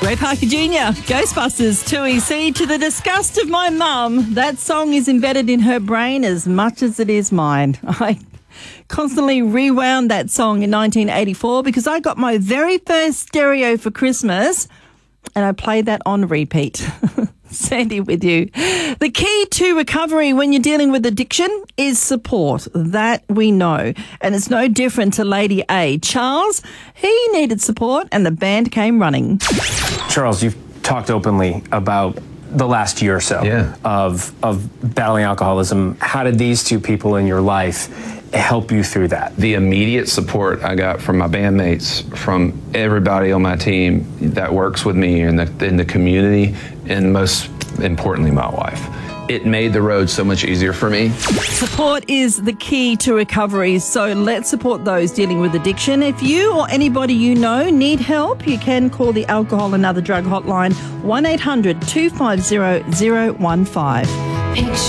Ray Parker Jr., Ghostbusters 2EC. To the disgust of my mum, that song is embedded in her brain as much as it is mine. I constantly rewound that song in 1984 because I got my very first stereo for Christmas and I played that on repeat. Sandy with you. The key to recovery when you're dealing with addiction is support. That we know. And it's no different to Lady A. Charles, he needed support and the band came running. Charles, you've talked openly about the last year or so of battling alcoholism. How did these two people in your life help you through that? The immediate support I got from my bandmates, from everybody on my team that works with me in the community, and most importantly, my wife. It made the road so much easier for me. Support is the key to recovery, so let's support those dealing with addiction. If you or anybody you know need help, you can call the Alcohol and Other Drug Hotline, 1-800-250-015.